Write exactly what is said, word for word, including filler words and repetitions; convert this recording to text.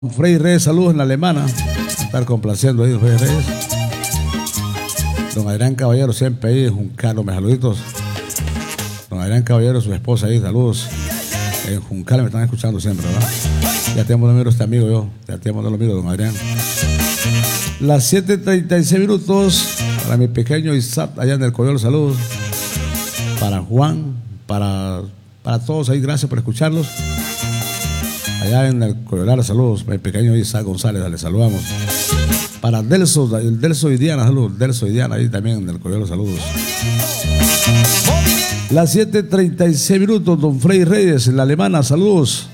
Freddy Reyes, saludos en la alemana. Estar complaciendo ahí, Freddy Reyes. Don Adrián Caballero, siempre ahí, Juncal, me saluditos. Don Adrián Caballero, su esposa ahí, saludos. En Juncal me están escuchando siempre, ¿verdad? Ya tenemos los números, este amigo yo. Ya tenemos los números, don Adrián. Las siete treinta y seis minutos. Para mi pequeño Isaac, allá en el Coyol, saludos. Para Juan, para, para todos ahí, gracias por escucharlos. Allá en el Coyolar, saludos. Mi pequeño Isaac González, le saludamos. Para Delso, el Delso y Diana, saludos. Delso y Diana, ahí también en el Coyolar, saludos. Las siete treinta y seis minutos, don Freddy Reyes, en la alemana, saludos.